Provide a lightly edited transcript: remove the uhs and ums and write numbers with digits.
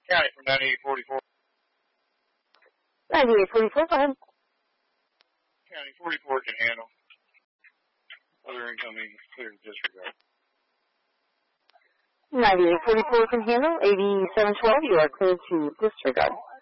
County from 9844. 9844, go ahead. County 44 can handle. Other incoming clear to disregard. 9844 can handle. 8712, you are clear to disregard.